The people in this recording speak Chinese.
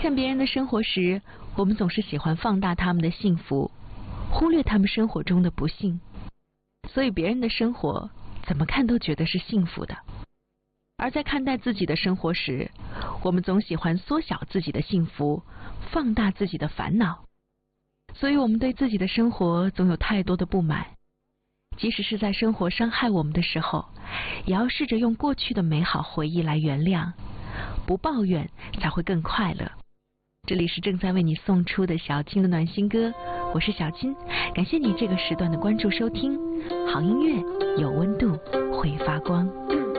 看别人的生活时，我们总是喜欢放大他们的幸福，忽略他们生活中的不幸，所以别人的生活怎么看都觉得是幸福的。而在看待自己的生活时，我们总喜欢缩小自己的幸福，放大自己的烦恼，所以我们对自己的生活总有太多的不满。即使是在生活伤害我们的时候，也要试着用过去的美好回忆来原谅，不抱怨才会更快乐。这里是正在为你送出的小青的暖心歌，我是小青，感谢你这个时段的关注收听。好音乐有温度，会发光。